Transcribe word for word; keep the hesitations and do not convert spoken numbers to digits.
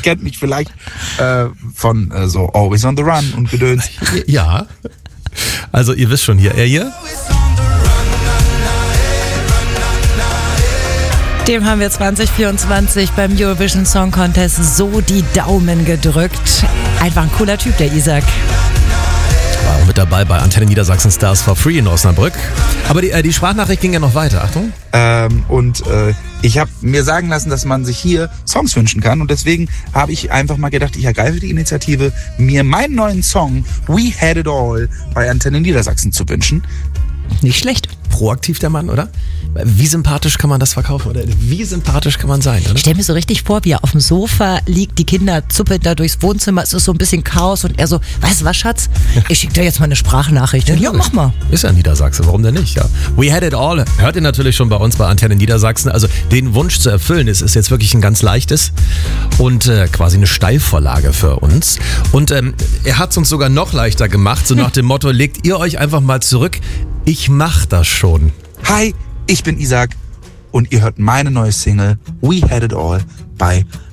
kennt mich vielleicht äh, von äh, so Always on the Run und Gedöns. Ja, also ihr wisst schon hier, er hier. Dem haben wir zwanzig vierundzwanzig beim Eurovision Song Contest so die Daumen gedrückt. Einfach ein cooler Typ, der Isaac. War auch mit dabei bei Antenne Niedersachsen Stars for Free in Osnabrück. Aber die, äh, die Sprachnachricht ging ja noch weiter. Achtung. Ähm, und äh, ich habe mir sagen lassen, dass man sich hier Songs wünschen kann. Und deswegen habe ich einfach mal gedacht, ich ergreife die Initiative, mir meinen neuen Song We Had It All bei Antenne Niedersachsen zu wünschen. Nicht schlecht. Proaktiv der Mann, oder? Wie sympathisch kann man das verkaufen? Oder wie sympathisch kann man sein, oder? Ich stelle mir so richtig vor, wie er auf dem Sofa liegt, die Kinder zuppeln da durchs Wohnzimmer, es ist so ein bisschen Chaos und er so, weißt du was, Schatz? Ich schicke dir jetzt mal eine Sprachnachricht. Ja, ja, mach mal. Ist ja Niedersachsen, warum denn nicht? Ja. We Had It All, hört ihr natürlich schon bei uns bei Antenne Niedersachsen. Also den Wunsch zu erfüllen, ist, ist jetzt wirklich ein ganz leichtes und äh, quasi eine Steilvorlage für uns. Und ähm, er hat es uns sogar noch leichter gemacht, so nach dem Motto, legt ihr euch einfach mal zurück, ich mach das schon. Hi, ich bin Isaac und ihr hört meine neue Single We Had It All bei